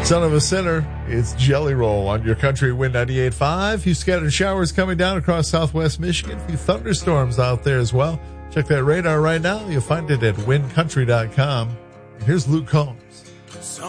Son of a Sinner, it's Jelly Roll on your country Wind 98.5. A few scattered showers coming down across southwest Michigan. A few thunderstorms out there as well. Check that radar right now. You'll find it at windcountry.com. And here's Luke Combs.